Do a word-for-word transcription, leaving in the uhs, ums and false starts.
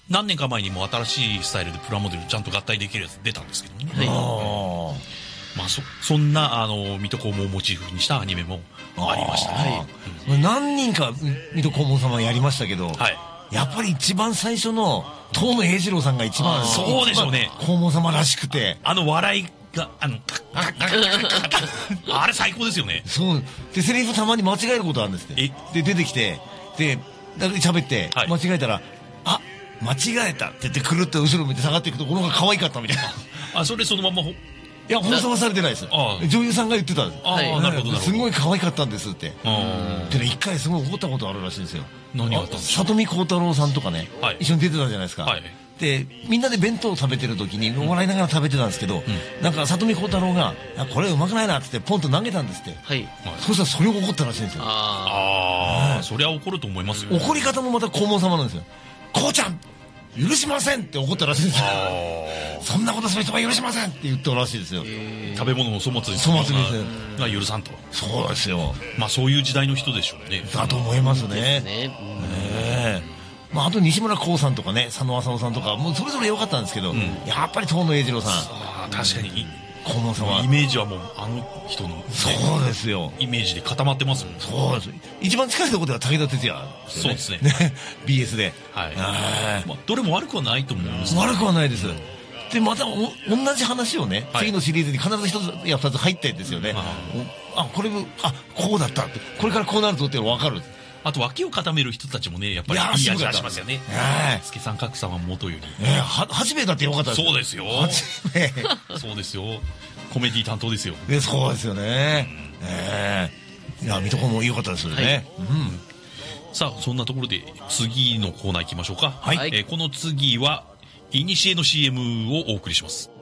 何年か前にも新しいスタイルでプラモデルちゃんと合体できるやつ出たんですけどね。 はい、 あまあそそんなあの水戸黄門をモチーフにしたアニメもありましたね。 はい、うん、何人か水戸黄門様やりましたけど、 はい、 やっぱり一番最初の遠野栄次郎さんが一番そうでしょうね、 黄門様らしくて、 あの笑いがあのあれ最高ですよね。 そうで、セリフたまに間違えることあるんですって。で出てきて、で喋って、はい、間違えたら、あ、間違えたって言ってくるっと後ろ向いて下がっていくところが可愛かったみたいな。 あ、それそのままほいや、放送はされてないです。女優さんが言ってたんです。 ああ、なるほど。 すごい可愛かったんですって。でね、一回すごい怒ったことあるらしいんですよ。 何があったんですか。 里見孝太郎さんとかね、はい、一緒に出てたじゃないですか。はい、で、みんなで弁当を食べてる時に笑いながら食べてたんですけど、うん、なんか里見孝太郎が、これうまくないなってポンと投げたんですって。はい。そしたらそれを怒ったらしいんですよ。 ああ、そりゃ怒ると思いますよ。 怒り方もまた黄門様なんですよ。こうちゃん許しませんって怒ったらしいんですよ。そんなことする人は許しませんって言ったらしいですよ。 食べ物の粗末に粗末にが許さんと。 そうですよ。 まあそういう時代の人でしょうね。 だと思いますね。ねえ。まああと西村光さんとかね、佐野浅夫さんとかもうそれぞれ良かったんですけど、うん、やっぱり遠野栄次郎さん。 ああ確かに。 黄門様。 イメージはもうあの人の、ね、 そうですよ。 イメージで固まってますもん。 そうです。一番近いところでは武田鉄矢、ね。 そうですね。 ねビーエス で。 はい。まあどれも悪くはないと思うんです。 悪くはないです。でまたお同じ話をね、はい、次のシリーズに必ず一つや二つ入ってんですよね。あこれもあこうだったってこれからこうなるぞっていうの分かる。あと脇を固める人たちもねやっぱりいい味がしますよね。助さん格さんは元より。 えー、ははじめだってよかったです。 そうですよ。 はじめそうですよ。コメディ担当ですよ。 でそうですよね。うん、えー、いや水戸黄門良かったですよね。はい、うん。 さあそんなところで次のコーナー行きましょうか。 はい。 えー、この次はイニシエの シーエム をお送りします。